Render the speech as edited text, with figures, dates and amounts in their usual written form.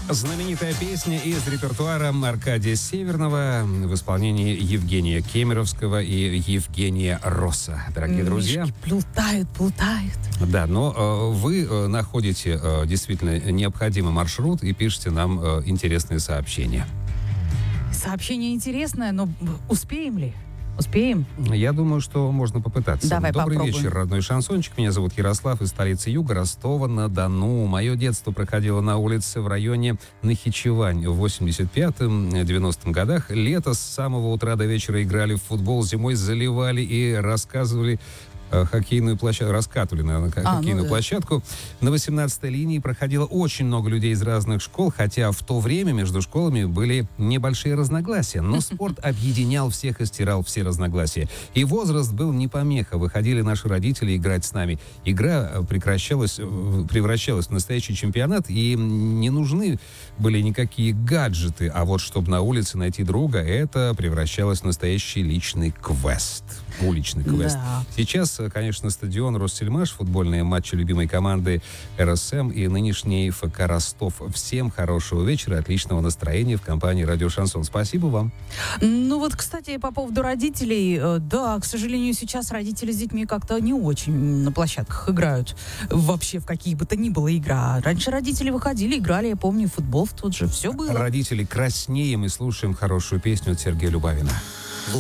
Знаменитая песня из репертуара Аркадия Северного в исполнении Евгения Кемеровского и Евгения Росса. Дорогие друзья. Мишки плутают. Да, но вы находите действительно необходимый маршрут и пишете нам интересные сообщения. Сообщение интересное, но успеем ли? Успеем? Я думаю, что можно попытаться. Давай Добрый попробуем. вечер, родной шансончик. Меня зовут Ярослав из столицы Юга, Ростова-на-Дону. Мое детство проходило на улице в районе Нахичевань. В 85-90 годах лето с самого утра до вечера играли в футбол, зимой заливали и рассказывали хоккейную площадку, раскатывали на хоккейную площадку. На 18-й линии проходило очень много людей из разных школ, хотя в то время между школами были небольшие разногласия. Но спорт объединял всех и стирал все разногласия. И возраст был не помеха. Выходили наши родители играть с нами. Игра превращалась в настоящий чемпионат, и не нужны были никакие гаджеты. А вот чтобы на улице найти друга, это превращалось в настоящий личный квест. Уличный квест. Да. Сейчас, конечно, стадион Россельмаш, футбольные матчи любимой команды РСМ и нынешний ФК Ростов. Всем хорошего вечера, отличного настроения в компании «Радио Шансон». Спасибо вам. Ну вот, кстати, по поводу родителей. Да, к сожалению, сейчас родители с детьми как-то не очень на площадках играют. Вообще в какие бы то ни было игра. Раньше родители выходили, играли, я помню, футбол в тот же. Все было. Родители, краснеем и слушаем хорошую песню от Сергея Любавина.